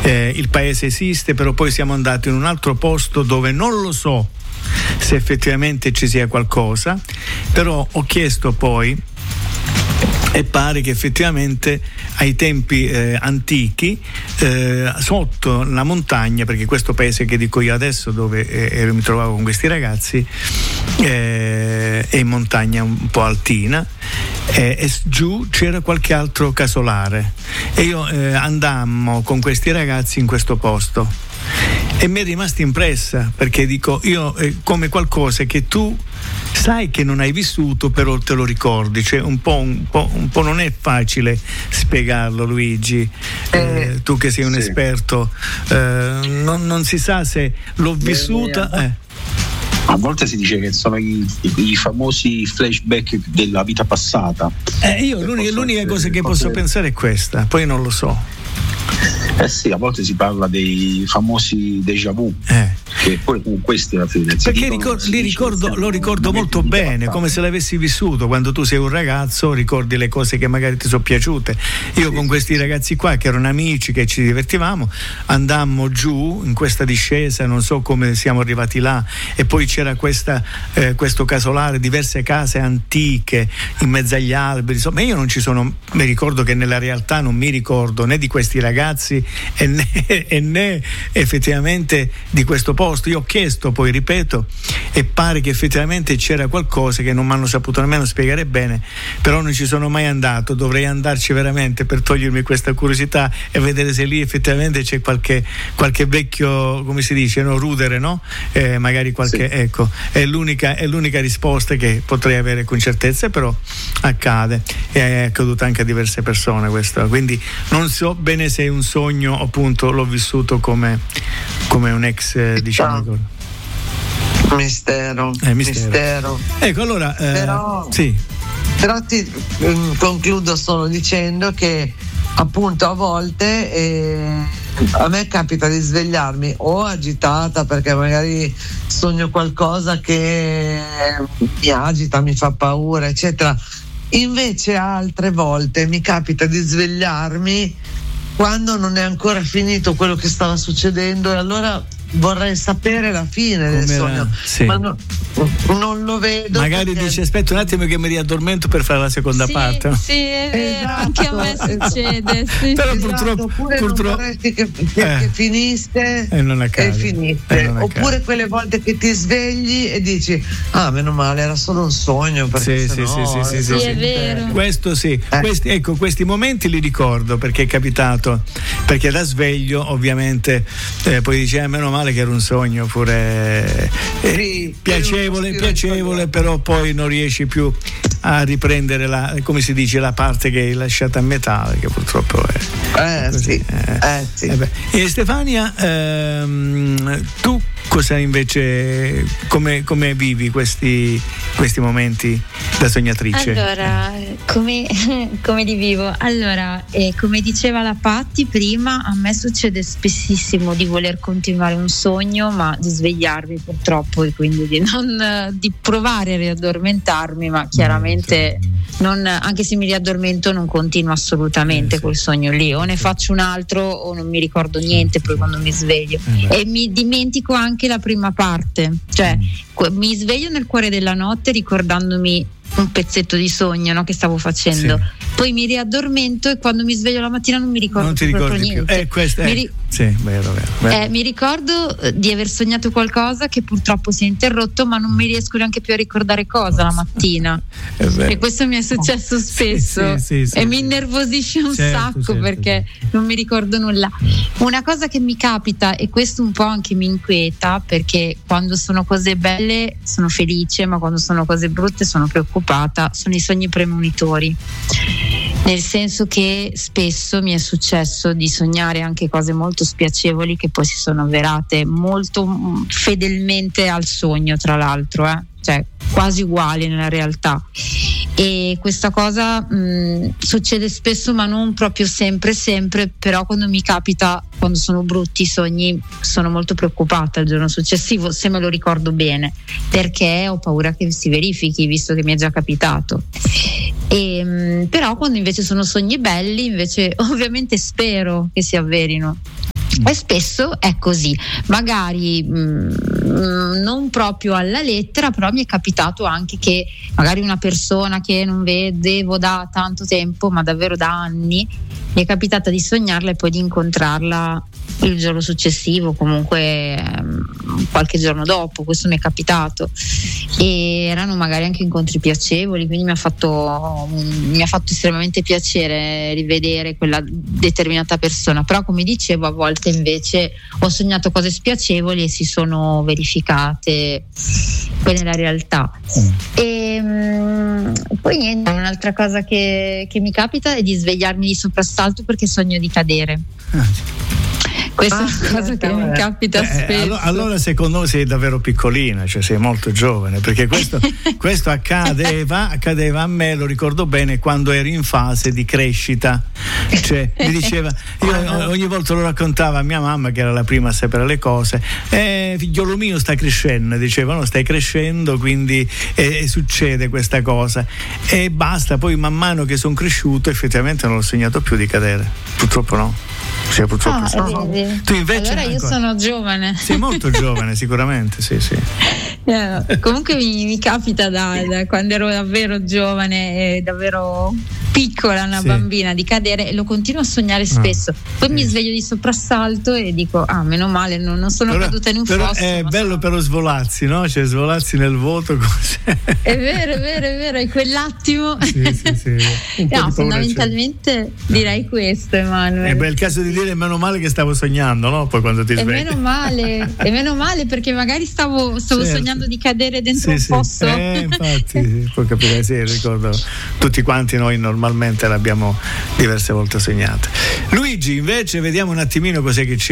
il paese esiste, però poi siamo andati in un altro posto dove non lo so se effettivamente ci sia qualcosa, però ho chiesto poi e pare che effettivamente ai tempi antichi sotto la montagna, perché questo paese che dico io adesso dove mi trovavo con questi ragazzi è in montagna un po' altina, e giù c'era qualche altro casolare e io andammo con questi ragazzi in questo posto e mi è rimasta impressa, perché dico io come qualcosa che tu sai che non hai vissuto però te lo ricordi, cioè un po' non è facile spiegarlo, Luigi, tu che sei un esperto, non si sa se l'ho vissuta. A volte si dice che sono i famosi flashback della vita passata. Io l'unica cosa che posso pensare è questa, poi non lo so. Sì, a volte si parla dei famosi déjà vu, che poi questi alla fine perché lo ricordo molto bene, come se l'avessi vissuto. Quando tu sei un ragazzo ricordi le cose che magari ti sono piaciute. Io con questi ragazzi qua che erano amici, che ci divertivamo, andammo giù in questa discesa, non so come siamo arrivati là, e poi c'era questo casolare, diverse case antiche in mezzo agli alberi, insomma io non ci sono, mi ricordo che nella realtà non mi ricordo né di questi ragazzi e né effettivamente di questo posto. Io ho chiesto poi, ripeto, e pare che effettivamente c'era qualcosa che non mi hanno saputo nemmeno spiegare bene, però non ci sono mai andato. Dovrei andarci veramente per togliermi questa curiosità e vedere se lì effettivamente c'è qualche vecchio, come si dice, no? Rudere, no? Magari qualche, sì. Ecco, è l'unica risposta che potrei avere con certezza, però accade, e è accaduto anche a diverse persone questo, quindi non so bene se è un sogno, appunto l'ho vissuto come un ex, diciamo. Mistero. Ecco, allora però ti concludo solo dicendo che appunto a volte a me capita di svegliarmi o agitata perché magari sogno qualcosa che mi agita, mi fa paura, eccetera. Invece altre volte mi capita di svegliarmi quando non è ancora finito quello che stava succedendo, e allora vorrei sapere la fine del sogno, sì. Ma non lo vedo. Magari perché... dice aspetta un attimo che mi riaddormento per fare la seconda parte. Sì, è vero, anche a me succede. Sì. Però purtroppo non vorresti che finisse e non accade. E finisse. Oppure quelle volte che ti svegli e dici meno male, era solo un sogno. Sì, è vero. Questo sì. Questi momenti li ricordo perché è capitato, perché da sveglio ovviamente poi dici meno male che era un sogno, pure piacevole, però poi non riesci più a riprendere come si dice, la parte che hai lasciato a metà, che purtroppo è sì. E Stefania, tu cosa invece, come vivi questi momenti da sognatrice? Allora, come li vivo? Allora, come diceva la Patti prima, a me succede spessissimo di voler continuare un sogno, ma di svegliarmi purtroppo, e quindi di provare a riaddormentarmi, ma chiaramente anche se mi riaddormento non continuo assolutamente quel sogno lì, o ne faccio un altro o non mi ricordo niente poi quando mi sveglio, e mi dimentico anche la prima parte, cioè mi sveglio nel cuore della notte ricordandomi un pezzetto di sogno, no, che stavo facendo, poi mi riaddormento e quando mi sveglio la mattina non mi ricordo proprio niente. Vero. Mi ricordo di aver sognato qualcosa che purtroppo si è interrotto, ma non mi riesco neanche più a ricordare cosa la mattina. E questo mi è successo spesso e mi innervosisce un sacco perché non mi ricordo nulla. Una cosa che mi capita, e questo un po' anche mi inquieta, perché quando sono cose belle sono felice, ma quando sono cose brutte sono preoccupata, sono i sogni premonitori. Nel senso che spesso mi è successo di sognare anche cose molto spiacevoli che poi si sono avverate molto fedelmente al sogno, tra l'altro, cioè quasi uguali nella realtà. E questa cosa succede spesso, ma non proprio sempre, però quando mi capita, quando sono brutti i sogni, sono molto preoccupata il giorno successivo, se me lo ricordo bene, perché ho paura che si verifichi, visto che mi è già capitato. Però quando invece sono sogni belli, invece ovviamente spero che si avverino. E spesso è così, magari non proprio alla lettera, però mi è capitato anche che magari una persona che non vedevo da tanto tempo, ma davvero da anni, mi è capitata di sognarla e poi di incontrarla il giorno successivo, comunque qualche giorno dopo. Questo mi è capitato e erano magari anche incontri piacevoli, quindi mi ha fatto estremamente piacere rivedere quella determinata persona. Però, come dicevo, a volte invece ho sognato cose spiacevoli e si sono verificate poi nella realtà. E poi niente, un'altra cosa che mi capita è di svegliarmi di soprassalto perché sogno di cadere. Questa è una cosa che mi capita spesso. Allora secondo me sei davvero piccolina, cioè sei molto giovane, perché questo accadeva a me, lo ricordo bene, quando ero in fase di crescita. Cioè mi diceva, io ogni volta lo raccontavo a mia mamma, che era la prima a sapere le cose, figliolo mio sta crescendo, diceva, no, stai crescendo, quindi succede questa cosa, e basta. Poi man mano che sono cresciuto effettivamente non ho sognato più di cadere, purtroppo no. Sì, purtroppo tu invece allora io sono giovane. Sei molto giovane, sicuramente, sì. Comunque mi capita da quando ero davvero giovane e davvero piccola, una bambina, di cadere, e lo continuo a sognare spesso. Poi mi sveglio di soprassalto e dico, meno male, non sono caduta in un fosso. È bello, però svolazzi, no? Cioè svolazzi nel vuoto. È vero, è quell'attimo. Sì. No, fondamentalmente direi questo, Emanuele. È il caso di dire meno male che stavo sognando, no? Poi quando ti svegli. È meno male perché magari stavo sognando di cadere dentro un fosso. Infatti, può capire, ricordo. Tutti quanti noi normalmente l'abbiamo diverse volte sognate. Luigi, invece, vediamo un attimino cos'è che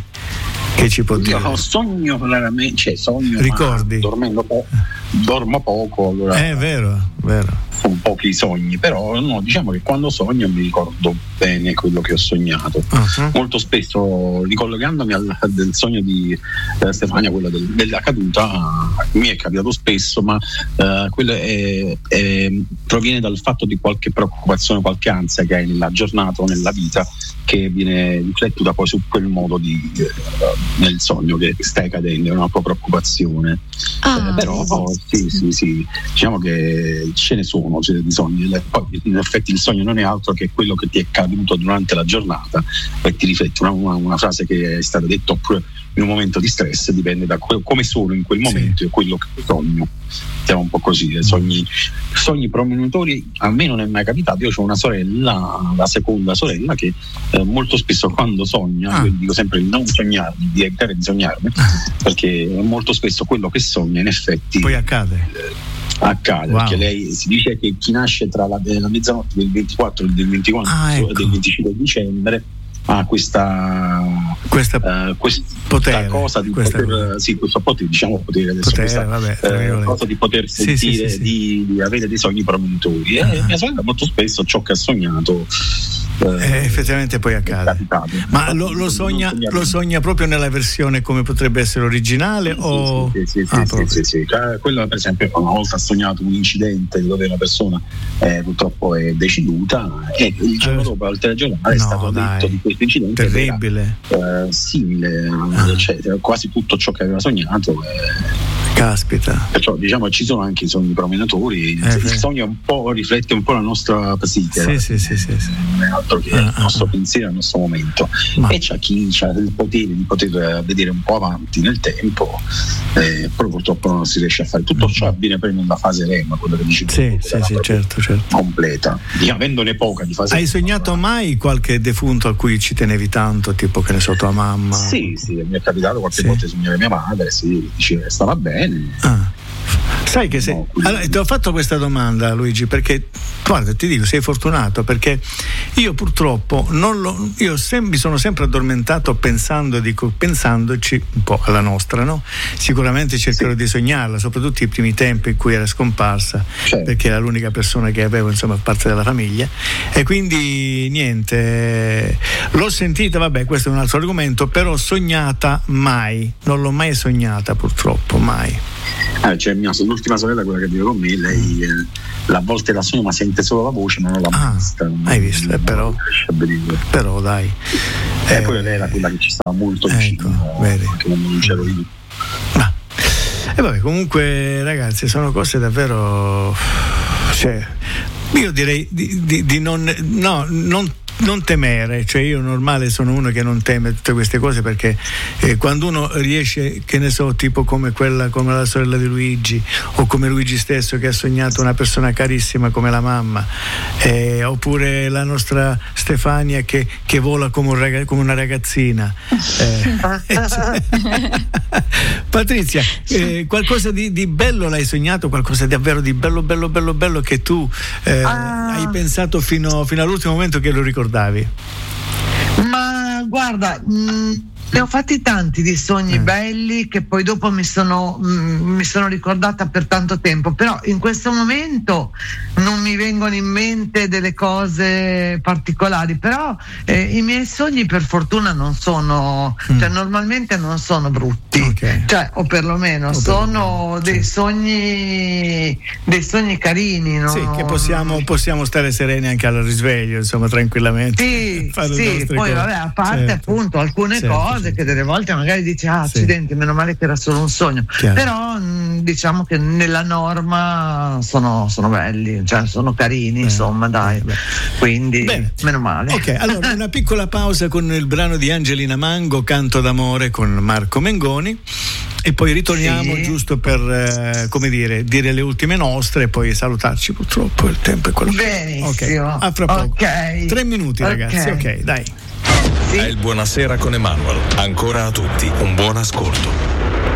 ci può dire. Io sogno claramente, ricordi? Dormo poco, allora. È vero. Con pochi sogni, però no, diciamo che quando sogno mi ricordo bene quello che ho sognato. Molto spesso, ricollegandomi del sogno di Stefania, quello della caduta, mi è capitato spesso, ma quello proviene dal fatto di qualche preoccupazione, qualche ansia che hai nella giornata o nella vita, che viene riflettuta poi su quel modo nel sogno che stai cadendo, è una tua preoccupazione. Però sì, diciamo che ce ne sono di sogni. Poi in effetti il sogno non è altro che quello che ti è caduto durante la giornata e ti riflette una frase che è stata detta, oppure in un momento di stress, dipende da come sono in quel momento e quello che sogno. Siamo un po' così, sogni premonitori a me non è mai capitato. Io ho una sorella, la seconda sorella, che molto spesso quando sogna, io dico sempre di non sognarmi, di evitare di sognarmi, perché molto spesso quello che sogna in effetti poi accade, perché lei si dice che chi nasce tra la mezzanotte del 24 e del 24 del 25 dicembre ha questa potere, cosa di potere, questo potere, diciamo potere cosa di poter sentire, di avere dei sogni premonitori. E mia sorella molto spesso ciò che ha sognato effettivamente poi accade. Ma lo sogna proprio nella versione come potrebbe essere originale? Sì. Quello, per esempio, una volta ha sognato un incidente dove una persona purtroppo è deceduta, e il giorno dopo, al telegiornale, è stato detto di questo incidente terribile, simile, eccetera, quasi tutto ciò che aveva sognato. Caspita. Perciò diciamo ci sono anche i sogni premonitori. Il sogno un po' riflette un po' la nostra psiche, sì. non è altro che il nostro pensiero, il nostro momento. E c'è chi ha il potere di poter vedere un po' avanti nel tempo, però purtroppo non si riesce a fare tutto ciò. Avviene prima nella fase REM, quello che dici, certo, completa, avendone poca di fase. Hai sognato mai qualche defunto a cui ci tenevi tanto, tipo, che ne so, tua mamma? Sì, mi è capitato qualche volta di sognare mia madre, dice stava bene. Sai che allora, ti ho fatto questa domanda, Luigi, perché guarda, ti dico, sei fortunato, perché io purtroppo mi sono sempre addormentato pensandoci un po' alla nostra, no? Sicuramente cercherò di sognarla, soprattutto i primi tempi in cui era scomparsa, perché era l'unica persona che avevo, insomma, parte della famiglia, e quindi niente, l'ho sentita, vabbè, questo è un altro argomento, però sognata mai, non l'ho mai sognata, purtroppo, mai. L'ultima l'ultima sorella, quella che vive con me, lei a volte la sogna ma sente solo la voce, ma non l'ha vista. Hai visto? Però dai. Poi lei era quella che ci stava molto vicino, anche quando non c'ero io. E vabbè, comunque ragazzi, sono cose davvero, cioè, io direi di non temere, cioè io normale sono uno che non teme tutte queste cose, perché quando uno riesce, che ne so, tipo come la sorella di Luigi, o come Luigi stesso che ha sognato una persona carissima come la mamma, oppure la nostra Stefania che vola come una ragazzina. Patrizia, qualcosa di bello l'hai sognato, qualcosa davvero di bello che tu hai pensato fino all'ultimo momento che lo ricordavi? Ma guarda, ne ho fatti tanti di sogni belli che poi dopo mi sono ricordata per tanto tempo, però in questo momento non mi vengono in mente delle cose particolari, però i miei sogni per fortuna non sono, cioè normalmente non sono brutti, cioè, o perlomeno sono dei sogni carini, no? Sì, che possiamo stare sereni anche al risveglio, insomma, tranquillamente. Sì, poi vabbè, a parte appunto alcune cose che delle volte magari dici accidenti, meno male che era solo un sogno. Chiaro. Però diciamo che nella norma sono belli, cioè sono carini, insomma, dai. Quindi meno male. Ok, allora una piccola pausa con il brano di Angelina Mango, Canto d'amore, con Marco Mengoni, e poi ritorniamo giusto per come dire le ultime nostre e poi salutarci. Purtroppo il tempo è quello. Benissimo. A fra poco. 3 minuti ragazzi, ok, dai. È il Buonasera con Emanuel. Ancora a tutti un buon ascolto.